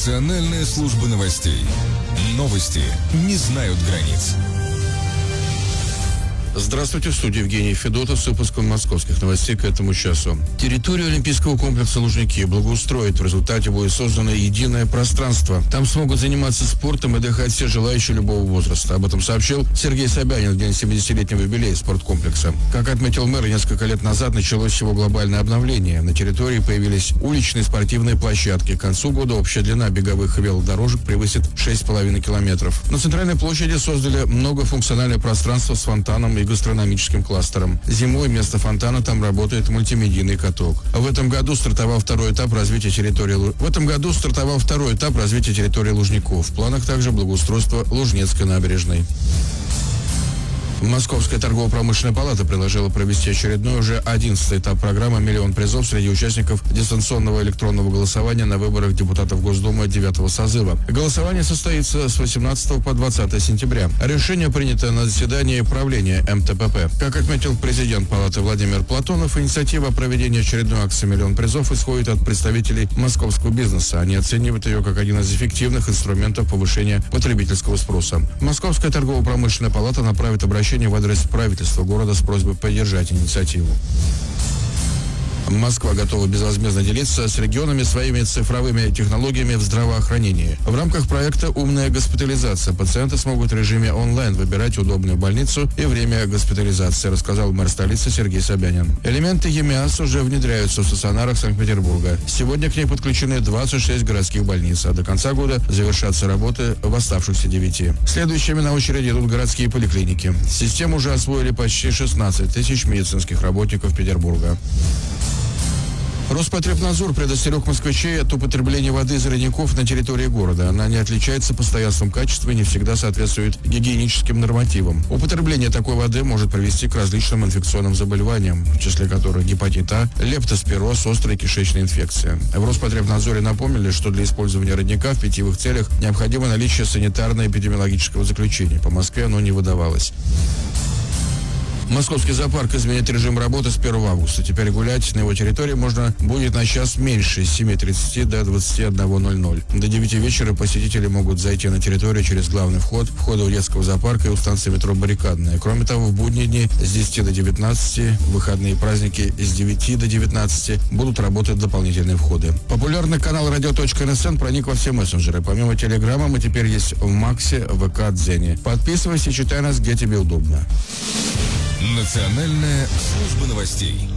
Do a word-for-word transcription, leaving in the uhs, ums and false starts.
Национальная служба новостей. Новости не знают границ. Здравствуйте, в студии Евгений Федотов с выпуском московских новостей к этому часу. Территорию Олимпийского комплекса Лужники благоустроят. В результате будет создано единое пространство. Там смогут заниматься спортом и отдыхать все желающие любого возраста. Об этом сообщил Сергей Собянин в день семидесятилетнего юбилея спорткомплекса. Как отметил мэр, несколько лет назад началось его глобальное обновление. На территории появились уличные спортивные площадки. К концу года общая длина беговых и велодорожек превысит шесть с половиной километров. На центральной площади создали многофункциональное пространство с фонтаном и гастрономическим кластером. Зимой вместо фонтана там работает мультимедийный каток. В этом году стартовал второй этап развития территории В этом году стартовал второй этап развития территории Лужников. В планах также благоустройство Лужнецкой набережной. Московская торгово-промышленная палата предложила провести очередной, уже одиннадцатый этап программы «Миллион призов» среди участников дистанционного электронного голосования на выборах депутатов Госдумы девятого созыва. Голосование состоится с восемнадцатого по двадцатое сентября. Решение принято на заседании правления эм тэ пэ пэ. Как отметил президент палаты Владимир Платонов, инициатива о проведении очередной акции «Миллион призов» исходит от представителей московского бизнеса. Они оценивают ее как один из эффективных инструментов повышения потребительского спроса. Московская торгово-промышленная палата направит обращение в адрес правительства города с просьбой поддержать инициативу. Москва готова безвозмездно делиться с регионами своими цифровыми технологиями в здравоохранении. В рамках проекта «Умная госпитализация» пациенты смогут в режиме онлайн выбирать удобную больницу и время госпитализации, рассказал мэр столицы Сергей Собянин. Элементы ЕМИАС уже внедряются в стационарах Санкт-Петербурга. Сегодня к ней подключены двадцать шесть городских больниц, а до конца года завершатся работы в оставшихся девяти. Следующими на очереди идут городские поликлиники. Систему уже освоили почти шестнадцать тысяч медицинских работников Петербурга. Роспотребнадзор предостерег москвичей от употребления воды из родников на территории города. Она не отличается постоянством качества и не всегда соответствует гигиеническим нормативам. Употребление такой воды может привести к различным инфекционным заболеваниям, в числе которых гепатит А, лептоспироз, острая кишечная инфекция. В Роспотребнадзоре напомнили, что для использования родника в питьевых целях необходимо наличие санитарно-эпидемиологического заключения. По Москве оно не выдавалось. Московский зоопарк изменит режим работы с первого августа. Теперь гулять на его территории можно будет на час меньше, с семи тридцати до двадцати одного ноль ноль. До девяти вечера посетители могут зайти на территорию через главный вход, входа у детского зоопарка и у станции метро Баррикадная. Кроме того, в будние дни с десяти до девятнадцати, в выходные праздники с девяти до девятнадцати будут работать дополнительные входы. Популярный канал радио точка эн эс эн проник во все мессенджеры. Помимо Телеграма мы теперь есть в Максе, ВК, Дзене. Подписывайся и читай нас, где тебе удобно. Национальная служба новостей.